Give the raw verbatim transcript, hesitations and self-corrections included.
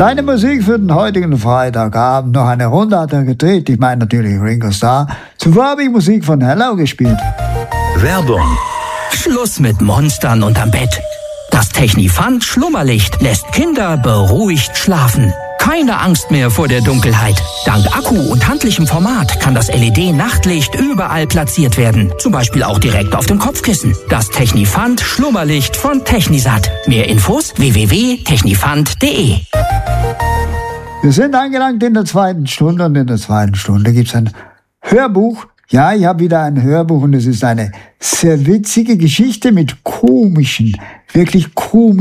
Deine Musik für den heutigen Freitagabend. Noch eine Runde hat er gedreht. Ich meine natürlich Ringo Starr. Zuvor habe ich Musik von Hello gespielt. Werbung. Schluss mit Monstern unterm Bett. Das Technifant Schlummerlicht lässt Kinder beruhigt schlafen. Keine Angst mehr vor der Dunkelheit. Dank Akku und handlichem Format kann das L E D-Nachtlicht überall platziert werden. Zum Beispiel auch direkt auf dem Kopfkissen. Das Technifant Schlummerlicht von Technisat. Mehr Infos w w w punkt technifant punkt de. Wir sind angelangt in der zweiten Stunde und in der zweiten Stunde gibt es ein Hörbuch. Ja, ich habe wieder ein Hörbuch und es ist eine sehr witzige Geschichte mit komischen, wirklich komischen